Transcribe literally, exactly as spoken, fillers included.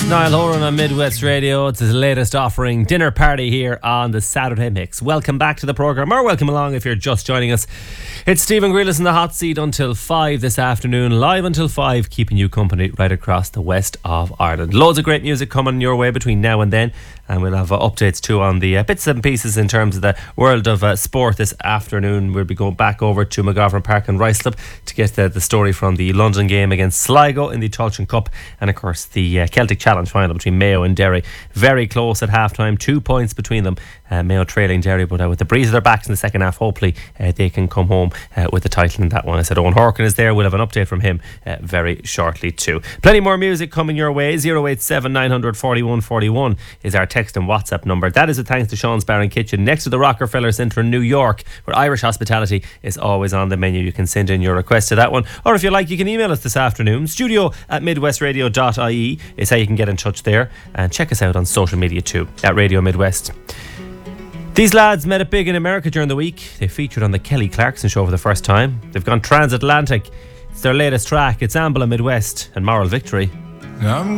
Niall Horan on Midwest Radio. It's his latest offering, Dinner Party, here on the Saturday Mix. Welcome back to the programme, or welcome along if you're just joining us. It's Stephen Grealis in the hot seat until five this afternoon, live until five, keeping you company right across the west of Ireland. Loads of great music coming your way between now and then, and we'll have uh, updates too on the uh, bits and pieces in terms of the world of uh, sport this afternoon. We'll be going back over to McGovern Park in Ruislip to get uh, the story from the London game against Sligo in the Tailteann Cup, and of course the uh, Celtic Challenge final between Mayo and Derry. Very close at half time, two points between them. Uh, Mayo trailing Derry, but uh, with the breeze of their backs in the second half, hopefully uh, they can come home uh, with the title in that one. I said Owen Horkin is there. We'll have an update from him uh, very shortly too. Plenty more music coming your way. zero eight seven nine four one four one is our text and WhatsApp number. That is a thanks to Sean's Bar and Kitchen next to the Rockefeller Centre in New York, where Irish hospitality is always on the menu. You can send in your request to that one, or if you like, you can email us this afternoon. Studio at midwestradio dot I E is how you can get in touch there, and check us out on social media too at Radio Midwest. These lads met it big in America during the week. They featured on the Kelly Clarkson Show for the first time. They've gone transatlantic. It's their latest track. It's Ambula Midwest and Moral Victory. I'm